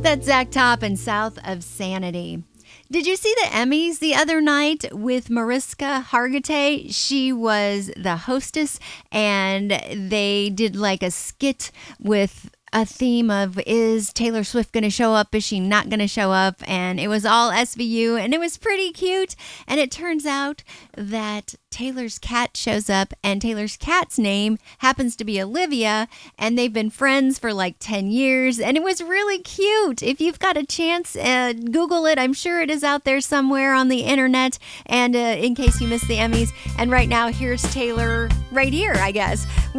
That's Zach Top and South of Sanity. Did you see the Emmys the other night with Mariska Hargitay? She was the hostess, and they did like a skit with a theme of, is Taylor Swift going to show up? Is she not going to show up? And it was all SVU, and it was pretty cute. And it turns out that Taylor's cat shows up, and Taylor's cat's name happens to be Olivia, and they've been friends for like 10 years, and it was really cute. If you've got a chance, Google it. I'm sure it is out there somewhere on the internet, and in case you missed the Emmys. And right now, here's Taylor right here, I guess.